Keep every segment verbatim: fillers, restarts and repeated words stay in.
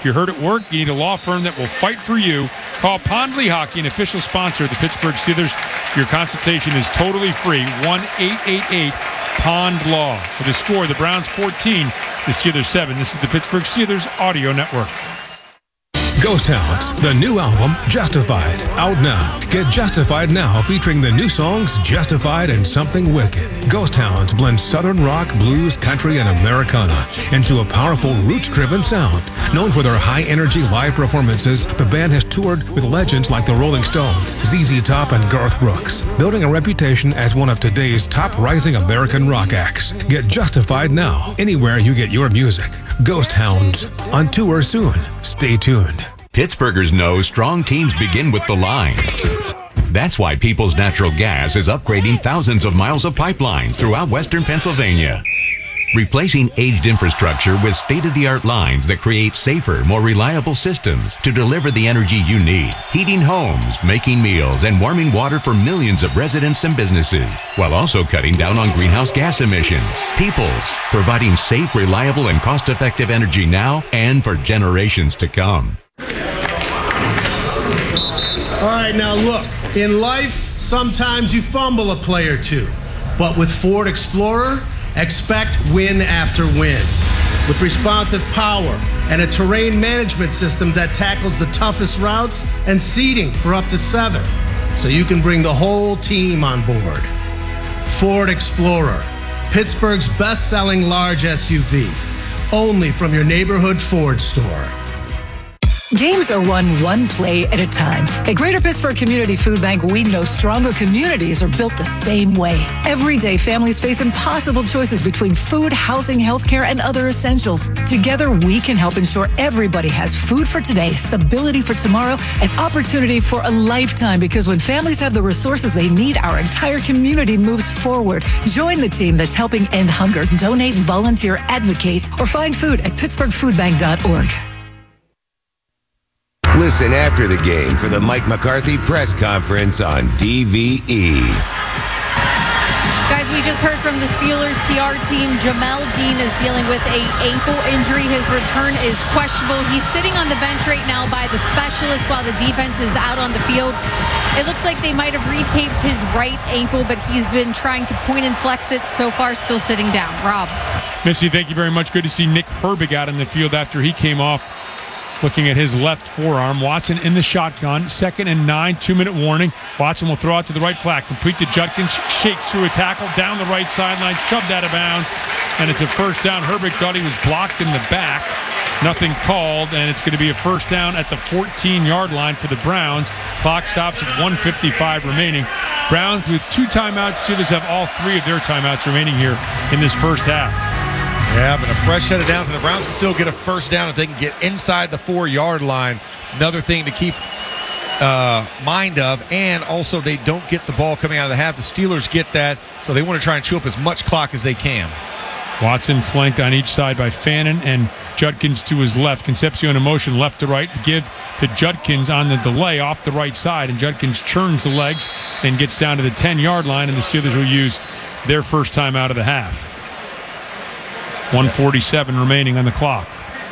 If you're hurt at work, you need a law firm that will fight for you. Call Pondley Hockey, an official sponsor of the Pittsburgh Steelers. Your consultation is totally free. one eight eight eight Pond Law. For the score, the Browns fourteen, the Steelers seven. This is the Pittsburgh Steelers Audio Network. Ghost Hounds, the new album, Justified, out now. Get Justified now, featuring the new songs, Justified and Something Wicked. Ghost Hounds blend Southern rock, blues, country, and Americana into a powerful, roots-driven sound. Known for their high-energy live performances, the band has toured with legends like the Rolling Stones, Z Z Top, and Garth Brooks, building a reputation as one of today's top rising American rock acts. Get Justified now, anywhere you get your music. Ghost Hounds, on tour soon. Stay tuned. Pittsburghers know strong teams begin with the line. That's why Peoples Natural Gas is upgrading thousands of miles of pipelines throughout western Pennsylvania, replacing aged infrastructure with state-of-the-art lines that create safer, more reliable systems to deliver the energy you need, heating homes, making meals, and warming water for millions of residents and businesses, while also cutting down on greenhouse gas emissions. Peoples, providing safe, reliable, and cost-effective energy now and for generations to come. All right, now look, in life, sometimes you fumble a play or two, but with Ford Explorer, expect win after win. With responsive power and a terrain management system that tackles the toughest routes and seating for up to seven, so you can bring the whole team on board. Ford Explorer, Pittsburgh's best-selling large S U V, only from your neighborhood Ford store. Games are won one play at a time. At Greater Pittsburgh Community Food Bank, we know stronger communities are built the same way. Every day, families face impossible choices between food, housing, healthcare, and other essentials. Together, we can help ensure everybody has food for today, stability for tomorrow, and opportunity for a lifetime, because when families have the resources they need, our entire community moves forward. Join the team that's helping end hunger. Donate, volunteer, advocate, or find food at pittsburgh food bank dot org. Listen after the game for the Mike McCarthy press conference on D V E. Guys, we just heard from the Steelers P R team. Jamel Dean is dealing with a ankle injury. His return is questionable. He's sitting on the bench right now by the specialist while the defense is out on the field. It looks like they might have retaped his right ankle, but he's been trying to point and flex it. So far, still sitting down. Rob. Missy, thank you very much. Good to see Nick Herbig out in the field after he came off. Looking at his left forearm. Watson in the shotgun. Second and nine. Two-minute warning. Watson will throw out to the right flat. Complete to Judkins. Shakes through a tackle. Down the right sideline. Shoved out of bounds. And it's a first down. Herbig thought he was blocked in the back. Nothing called. And it's going to be a first down at the fourteen-yard line for the Browns. Clock stops at one fifty-five remaining. Browns with two timeouts. Steelers have all three of their timeouts remaining here in this first half. Yeah, but a fresh set of downs, and the Browns can still get a first down if they can get inside the four-yard line. Another thing to keep uh, mind of, and also they don't get the ball coming out of the half. The Steelers get that, so they want to try and chew up as much clock as they can. Watson flanked on each side by Fannin and Judkins to his left. Concepcion in motion left to right. Give to Judkins on the delay off the right side, and Judkins churns the legs and gets down to the ten-yard line, and the Steelers will use their first time out of the half. one forty-seven remaining on the clock.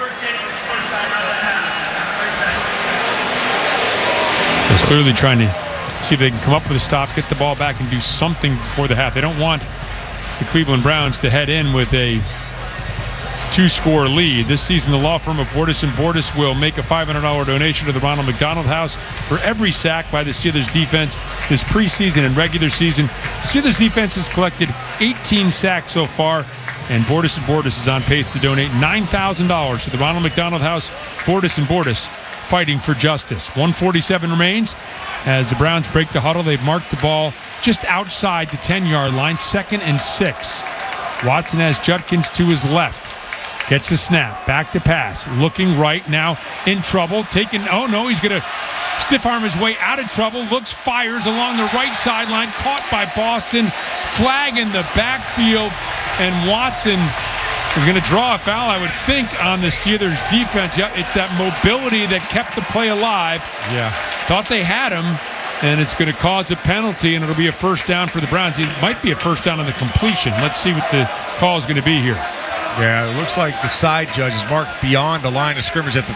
They're clearly trying to see if they can come up with a stop, get the ball back, and do something before the half. They don't want the Cleveland Browns to head in with a two-score lead. This season, the law firm of Bordas and Bordas will make a five hundred dollars donation to the Ronald McDonald House for every sack by the Steelers defense this preseason and regular season. Steelers defense has collected eighteen sacks so far, and Bordas and Bordas is on pace to donate nine thousand dollars to the Ronald McDonald House. Bordas and Bordas fighting for justice. one forty-seven remains as the Browns break the huddle. They've marked the ball just outside the ten-yard line, second and six. Watson has Judkins to his left. Gets the snap, back to pass, looking right now, in trouble, taking, oh no, he's going to stiff arm his way out of trouble, looks, fires along the right sideline, caught by Boston, flag in the backfield, and Watson is going to draw a foul, I would think, on the Steelers defense. Yeah, it's that mobility that kept the play alive. Yeah. Thought they had him, and it's going to cause a penalty, and it'll be a first down for the Browns. It might be a first down on the completion. Let's see what the call is going to be here. Yeah, it looks like the side judge is marked beyond the line of scrimmage at the